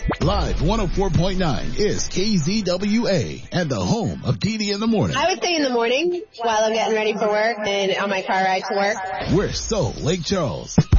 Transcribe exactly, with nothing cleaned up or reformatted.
Live one oh four point nine is K Z W A and the home of Dee Dee in the morning. I would say in the morning while I'm getting ready for work and on my car ride to work. We're so Lake Charles.